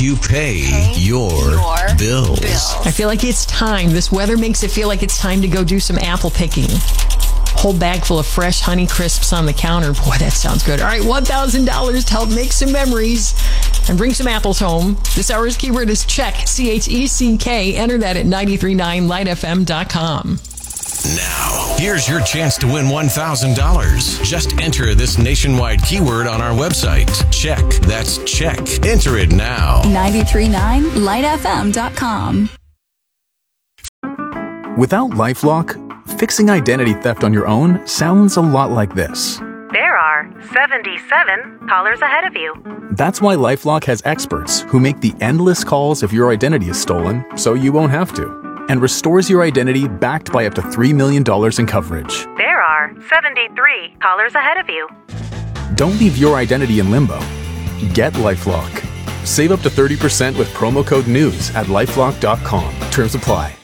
you pay your bills. I feel like it's time. This weather makes it feel like it's time to go do some apple picking. Whole bag full of fresh Honey Crisps on the counter. Boy, that sounds good. All right, $1,000 to help make some memories and bring some apples home. This hour's keyword is check, CHECK. Enter that at 939lightfm.com. Now, here's your chance to win $1,000. Just enter this nationwide keyword on our website. Check. That's check. Enter it now. 939lightfm.com. Without LifeLock, fixing identity theft on your own sounds a lot like this. There are 77 callers ahead of you. That's why LifeLock has experts who make the endless calls if your identity is stolen, so you won't have to, and restores your identity backed by up to $3 million in coverage. There are 73 callers ahead of you. Don't leave your identity in limbo. Get LifeLock. Save up to 30% with promo code NEWS at LifeLock.com. Terms apply.